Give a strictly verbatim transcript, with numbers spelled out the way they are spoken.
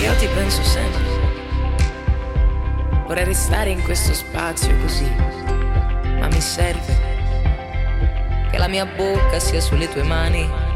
Io ti penso sempre. Vorrei restare in questo spazio così, ma mi serve che la mia bocca sia sulle tue mani